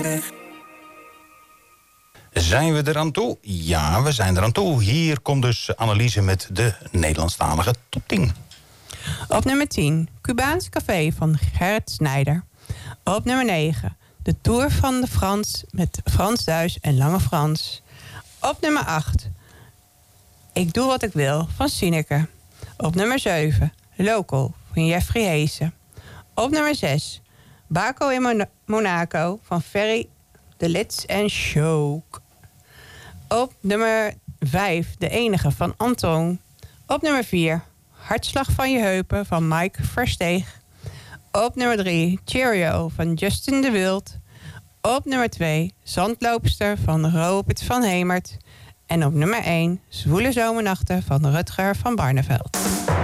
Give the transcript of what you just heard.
Zijn we eraan toe? Ja, we zijn eraan toe. Hier komt dus Anneliese met de Nederlandstalige top 10. Op nummer 10, Cubaans Café van Gerrit Snijder. Op nummer 9, De Tour van de Frans met Frans Duis en Lange Frans. Op nummer 8, Ik doe wat ik wil van Sineke. Op nummer 7, Local van Jeffrey Heesen. Op nummer 6, Baco in Monaco van Ferry de Lits en Choke. Op nummer 5, De Enige van Anton. Op nummer 4, Hartslag van je heupen van Mike Versteeg. Op nummer 3, Cheerio van Justin de Wild. Op nummer 2, Zandloopster van Robert van Hemert. En op nummer 1, Zwoele zomernachten van Rutger van Barneveld.